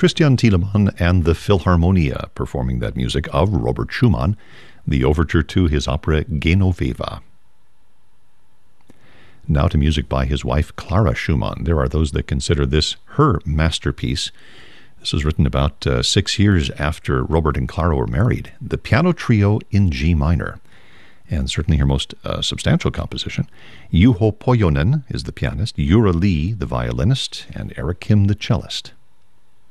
Christian Thielemann and the Philharmonia performing that music of Robert Schumann, the overture to his opera Genoveva. Now to music by his wife Clara Schumann. There are those that consider this her masterpiece. This was written about 6 years after Robert and Clara were married. The Piano Trio in G minor, and certainly her most substantial composition. Juho Pojonen is the pianist, Jura Lee the violinist, and Eric Kim the cellist.